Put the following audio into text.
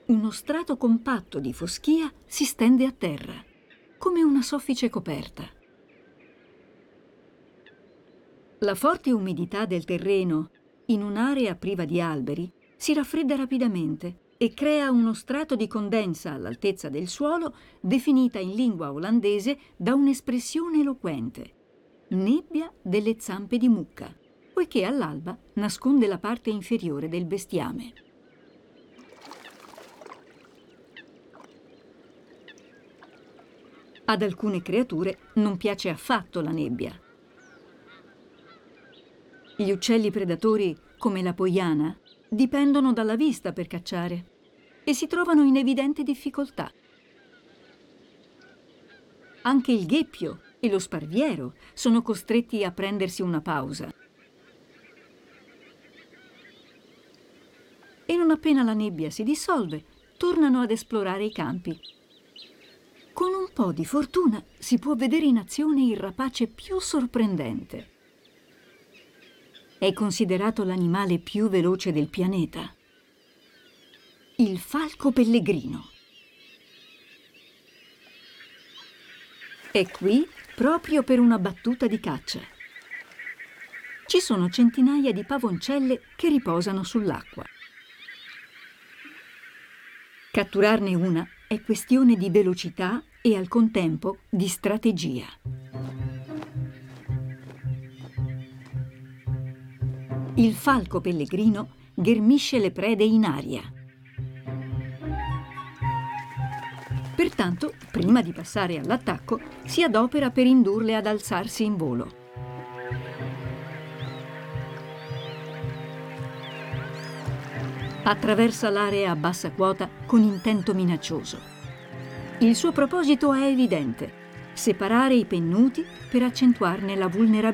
uno strato compatto di foschia si stende a terra, come una soffice coperta. La forte umidità del terreno, in un'area priva di alberi, si raffredda rapidamente e crea uno strato di condensa all'altezza del suolo, definita in lingua olandese da un'espressione eloquente: nebbia delle zampe di mucca, poiché all'alba nasconde la parte inferiore del bestiame. Ad alcune creature non piace affatto la nebbia. Gli uccelli predatori, come la poiana, dipendono dalla vista per cacciare e si trovano in evidente difficoltà. Anche il gheppio e lo sparviero sono costretti a prendersi una pausa. E non appena la nebbia si dissolve, tornano ad esplorare i campi. Con un po' di fortuna si può vedere in azione il rapace più sorprendente. È considerato l'animale più veloce del pianeta: il falco pellegrino. È qui proprio per una battuta di caccia. Ci sono centinaia di pavoncelle che riposano sull'acqua. Catturarne una è questione di velocità e al contempo di strategia. Il falco pellegrino ghermisce le prede in aria. Pertanto, prima di passare all'attacco, si adopera per indurle ad alzarsi in volo. Attraversa l'area a bassa quota con intento minaccioso. Il suo proposito è evidente: separare i pennuti per accentuarne la vulnerabilità.